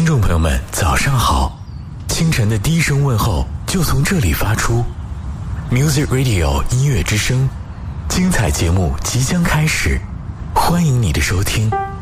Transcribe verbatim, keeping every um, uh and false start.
众朋友们早上好，清晨的第一声问候就从这里发出。 Music Radio 音乐之声，精彩节目即将开始，欢迎你的收听。